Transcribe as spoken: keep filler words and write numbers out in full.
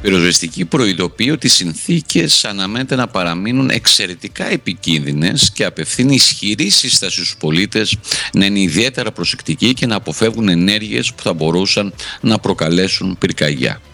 πυροσβεστική προειδοποιεί ότι οι συνθήκες αναμένεται να παραμείνουν εξαιρετικά επικίνδυνες και απευθύνει ισχυρή σύσταση στους πολίτες να είναι ιδιαίτερα προσεκτικοί και να αποφεύγουν ενέργειες που θα μπορούσαν να προκαλέσουν πυρκαγιά.